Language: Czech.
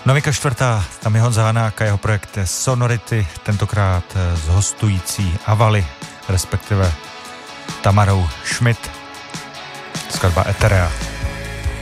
Novinka čtvrtá, tam je Honza Hanák a jeho projekt Sonority, tentokrát s hostující Avaly, respektive Tamarou Schmidt, skladba Eterea.